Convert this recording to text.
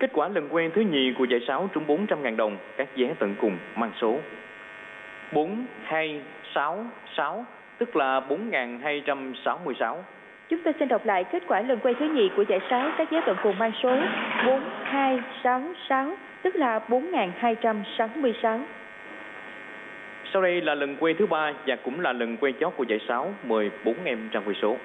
Kết quả lần quay thứ nhì của giải 6 trúng 400.000 đồng, các vé tận cùng mang số 4266, tức là 4.266. Chúng tôi xin đọc lại kết quả lần quay thứ nhì của giải 6, các vé tận cùng mang số 4266, tức là 4.266. Sau đây là lần quay thứ ba và cũng là lần quay chót của giải 6, mời 4 em ra quay số.